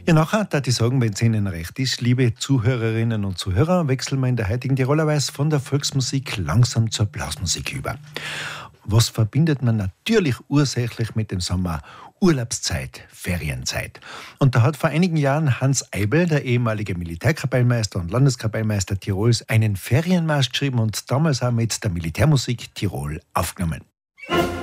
Ja, nachher, da ich sagen, wenn es Ihnen recht ist, liebe Zuhörerinnen und Zuhörer, wechseln wir in der heutigen Tiroler Weise von der Volksmusik langsam zur Blasmusik über. Was verbindet man natürlich ursächlich mit dem Sommer? Urlaubszeit, Ferienzeit. Und da hat vor einigen Jahren Hans Eibel, der ehemalige Militärkapellmeister und Landeskapellmeister Tirols, einen Ferienmarsch geschrieben und damals auch mit der Militärmusik Tirol aufgenommen.